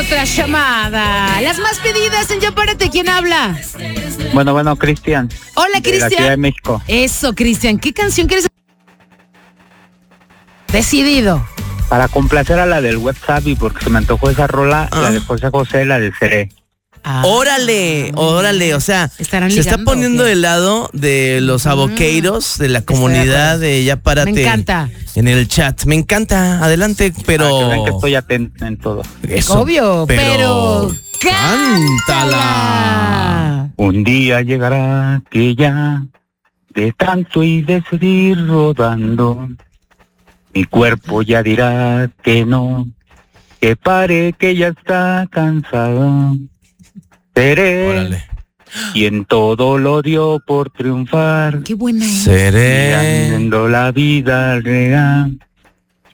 otra llamada. Las más pedidas en Ya Párate, ¿quién habla? Bueno, Cristian. Hola, De la Ciudad de Cristian. México. Eso, Cristian. ¿Qué canción quieres? Decidido. Para complacer a la del WhatsApp y porque se me antojó esa rola, la de José José, la de Seré. Órale, o sea, se está ligando, poniendo ¿o qué? del lado de los aboqueiros, de la comunidad de Ya Párate. Me encanta. En el chat, me encanta, adelante, pero... Que ven que estoy atento en todo. Eso, Obvio, pero... ¡cántala! Un día llegará que ya, de tanto y de seguir rodando, mi cuerpo ya dirá que no, que pare, que ya está cansado. Seré Órale. quien todo lo dio por triunfar, Qué buena es. Seré... mirando la vida real.